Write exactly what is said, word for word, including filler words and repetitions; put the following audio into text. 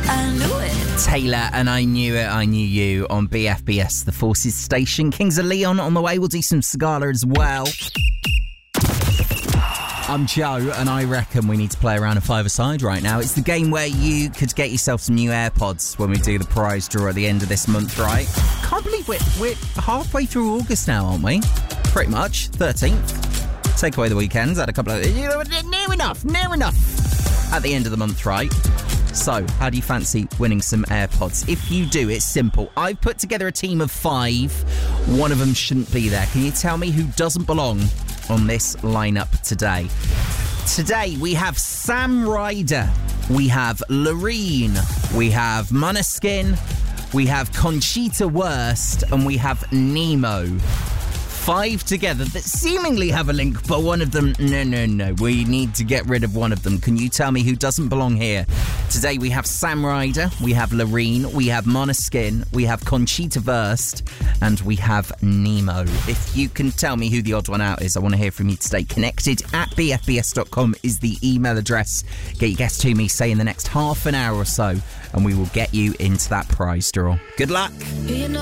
I knew it. Taylor and I Knew It, I Knew You on B F B S, the Forces Station. Kings of Leon on the way. We'll do some Scala as well. I'm Joe, and I reckon we need to play around a five-a-side right now. It's the game where you could get yourself some new AirPods when we do the prize draw at the end of this month, right? Can't believe we're, we're halfway through August now, aren't we? Pretty much. thirteenth. Take away the weekends. Had a couple of... You know, near enough, near enough. At the end of the month, right? So, how do you fancy winning some AirPods? If you do, it's simple. I've put together a team of five. One of them shouldn't be there. Can you tell me who doesn't belong on this lineup today? Today, we have Sam Ryder. We have Loreen. We have Måneskin. We have Conchita Wurst. And we have Nemo. Five together that seemingly have a link, but one of them, no, no, no. We need to get rid of one of them. Can you tell me who doesn't belong here? Today we have Sam Ryder, we have Loreen, we have Måneskin, we have Conchita Wurst, and we have Nemo. If you can tell me who the odd one out is, I want to hear from you today. Connected at b f b s dot com is the email address. Get your guess to me, say in the next half an hour or so, and we will get you into that prize draw. Good luck. You know